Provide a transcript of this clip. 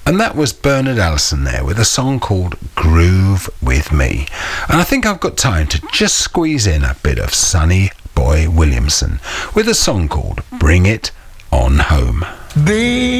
And that was Bernard Allison there with a song called Groove With Me. And I think I've got time to just squeeze in a bit of Sonny Boy Williamson with a song called Bring It On Home.